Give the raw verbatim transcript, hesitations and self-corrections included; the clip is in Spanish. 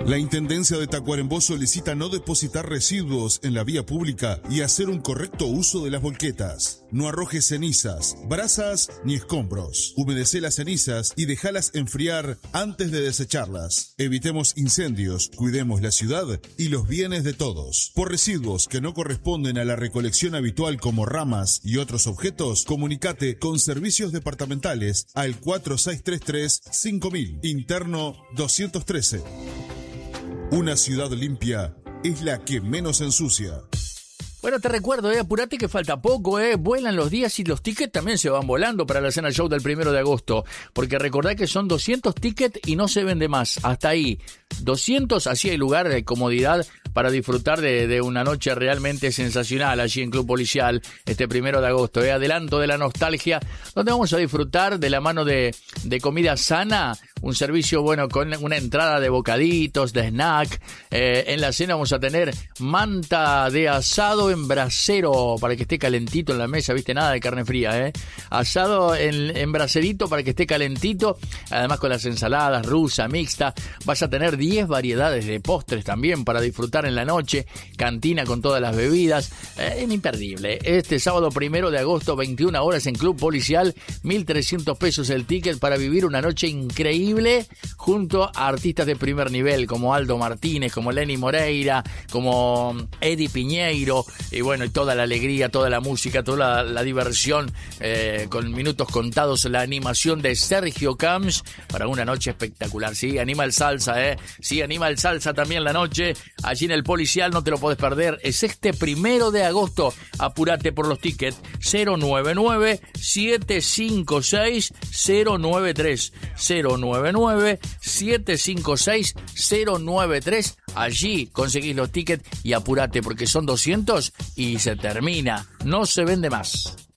La Intendencia de Tacuarembó solicita no depositar residuos en la vía pública y hacer un correcto uso de las volquetas. No arrojes cenizas, brasas ni escombros. Humedece las cenizas y déjalas enfriar antes de desecharlas. Evitemos incendios, cuidemos la ciudad y los bienes de todos. Por residuos que no corresponden a la recolección habitual como ramas y otros objetos, comunicate con Servicios Departamentales al cuatro seis tres tres cinco mil, interno doscientos trece. Una ciudad limpia es la que menos ensucia. Bueno, te recuerdo, eh, apurate que falta poco, eh, vuelan los días y los tickets también se van volando para la cena show del primero de agosto, porque recordá que son doscientos tickets y no se vende más, hasta ahí, doscientos, así hay lugar de comodidad para disfrutar de, de una noche realmente sensacional allí en Club Policial, este primero de agosto, eh, adelanto de la nostalgia, donde vamos a disfrutar de la mano de, de comida sana, un servicio bueno con una entrada de bocaditos, de snack, eh, en la cena vamos a tener manta de asado en brasero para que esté calentito en la mesa, viste, nada de carne fría, eh, asado en, en braserito para que esté calentito, además con las ensaladas rusa, mixta, vas a tener diez variedades de postres también para disfrutar en la noche, cantina con todas las bebidas, eh, es imperdible, este sábado primero de agosto, veintiuna horas en Club Policial, mil trescientos pesos el ticket para vivir una noche increíble junto a artistas de primer nivel como Aldo Martínez, como Lenny Moreira, como Eddie Piñeiro, y bueno, y toda la alegría, toda la música, toda la, la diversión, eh, con minutos contados, la animación de Sergio Camps para una noche espectacular. Sí, anima el salsa, eh. Sí, anima el salsa también la noche, allí en el Policial, no te lo podés perder. Es este primero de agosto, apurate por los tickets, cero nueve nueve siete cinco seis cero nueve tres, cero nueve nueve siete cinco seis cero nueve tres. Allí conseguís los tickets y apurate porque son doscientos y se termina, no se vende más.